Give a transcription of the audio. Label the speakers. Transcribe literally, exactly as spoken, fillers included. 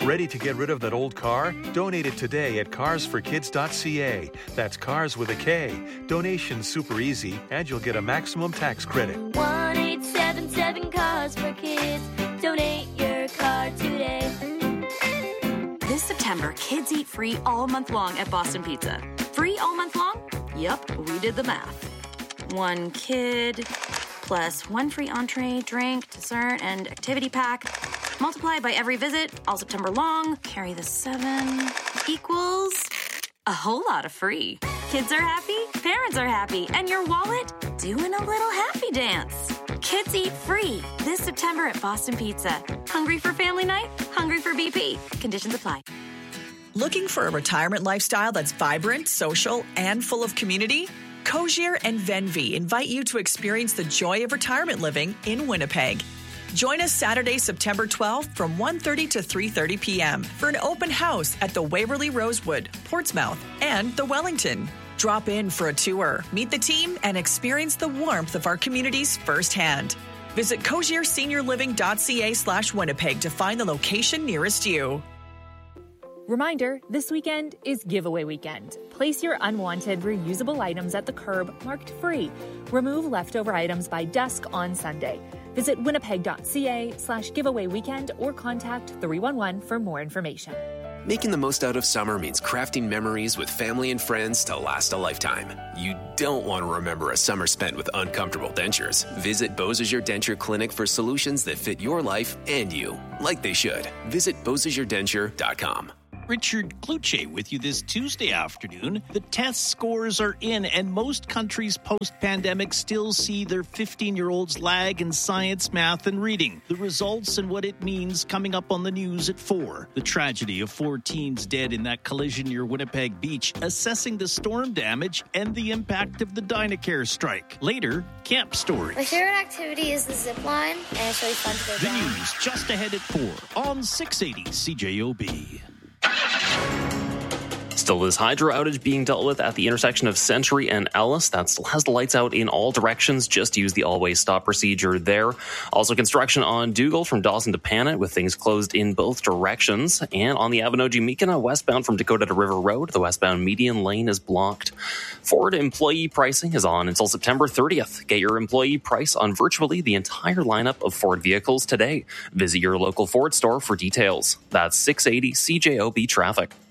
Speaker 1: Ready to get rid of that old car? Donate it today at cars for kids dot c a. That's cars with a K. Donation's super easy, and you'll get a maximum tax credit.
Speaker 2: one eight seven seven Cars for Kids. Donate your car today.
Speaker 3: This September, kids eat free all month long at Boston Pizza. Free all month long? Yup, we did the math. One kid plus one free entree, drink, dessert, and activity pack. Multiply by every visit, all September long. Carry the seven equals a whole lot of free. Kids are happy, parents are happy, and your wallet doing a little happy dance. Kids eat free this September at Boston Pizza. Hungry for family night? Hungry for B P. Conditions apply.
Speaker 4: Looking for a retirement lifestyle that's vibrant, social, and full of community? Cozier and Venvi invite you to experience the joy of retirement living in Winnipeg. Join us Saturday, September twelfth from one thirty to three thirty p.m. for an open house at the Waverly Rosewood, Portsmouth, and the Wellington. Drop in for a tour, meet the team, and experience the warmth of our communities firsthand. Visit cozierseniorliving.ca slash Winnipeg to find the location nearest you.
Speaker 5: Reminder, this weekend is giveaway weekend. Place your unwanted reusable items at the curb marked free. Remove leftover items by dusk on Sunday. Visit winnipeg.ca slash giveaway weekend or contact three one one for more information.
Speaker 6: Making the most out of summer means crafting memories with family and friends to last a lifetime. You don't want to remember a summer spent with uncomfortable dentures. Visit Beausejour Denture Clinic for solutions that fit your life and you, like they should. Visit beausejour denture dot com.
Speaker 7: Richard Kluche with you this Tuesday afternoon. The test scores are in, and most countries post-pandemic still see their fifteen-year-olds lag in science, math, and reading. The results and what it means coming up on the news at four. The tragedy of four teens dead in that collision near Winnipeg Beach, assessing the storm damage and the impact of the Dynacare strike. Later, camp stories.
Speaker 2: My favorite activity is the zip line, and it's really fun to go
Speaker 7: The
Speaker 2: down.
Speaker 7: news just ahead at four on six eighty C J O B.
Speaker 8: Still this hydro outage being dealt with at the intersection of Century and Ellis. That still has the lights out in all directions. Just use the always stop procedure there. Also construction on Dougal from Dawson to Panet with things closed in both directions. And on the Avanoji-Mikana westbound from Dakota to River Road, the westbound median lane is blocked. Ford employee pricing is on until September thirtieth. Get your employee price on virtually the entire lineup of Ford vehicles today. Visit your local Ford store for details. That's six eighty C J O B traffic.